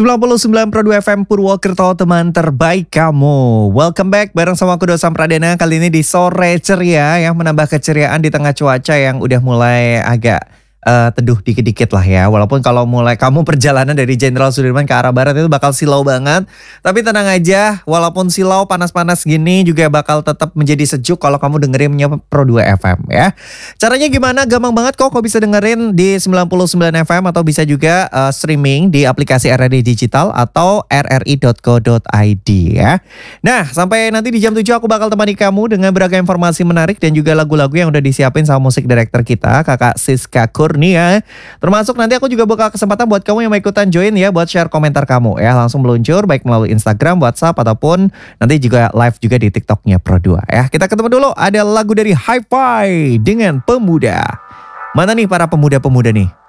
99 Pro 2 FM Purwokerto, teman terbaik kamu. Welcome back bareng sama aku Dosam Pradana. Kali ini di sore ceria yang menambah keceriaan di tengah cuaca yang udah mulai agak teduh dikit-dikit lah ya. Walaupun kalau mulai kamu perjalanan dari Jenderal Sudirman ke arah barat itu bakal silau banget. Tapi tenang aja, walaupun silau panas-panas gini juga bakal tetap menjadi sejuk kalau kamu dengerinnya Pro 2 FM ya. Caranya gimana? Gampang banget kok bisa dengerin di 99 FM atau bisa juga streaming di aplikasi RRI Digital atau rri.co.id ya. Nah, sampai nanti di jam 7 aku bakal temani kamu dengan beragam informasi menarik dan juga lagu-lagu yang udah disiapin sama musik director kita, Kakak Siska Kurnia. Termasuk nanti aku juga buka kesempatan buat kamu yang mau ikutan join ya, buat share komentar kamu ya. Langsung meluncur baik melalui Instagram, WhatsApp ataupun nanti juga live juga di TikToknya Pro 2 ya. Kita ketemu dulu, ada lagu dari Hi-Fi dengan Pemuda. Mana nih para pemuda-pemuda nih?